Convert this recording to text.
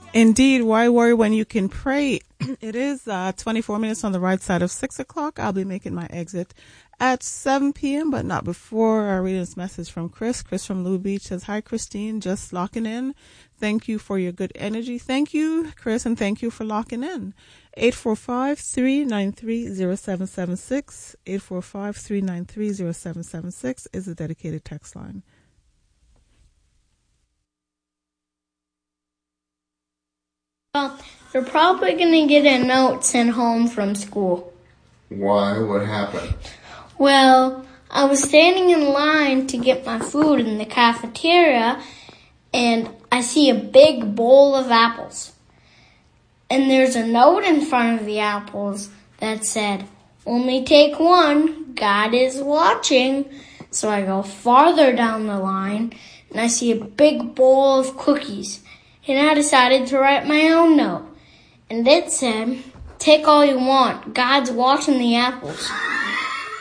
Indeed, why worry when you can pray? It is 24 minutes on the right side of 6 o'clock. I'll be making my exit at 7 p.m., but not before. I read this message from Chris. Chris from Lou Beach says, hi, Christine, just locking in. Thank you for your good energy. Thank you, Chris, and thank you for locking in. 845-393-0776. 845-393-0776 is the dedicated text line. Well, you're probably going to get a note sent home from school. Why? What happened? Well, I was standing in line to get my food in the cafeteria, and I see a big bowl of apples. And there's a note in front of the apples that said, only take one, God is watching. So I go farther down the line, and I see a big bowl of cookies. And I decided to write my own note. And it said, take all you want. God's watching the apples.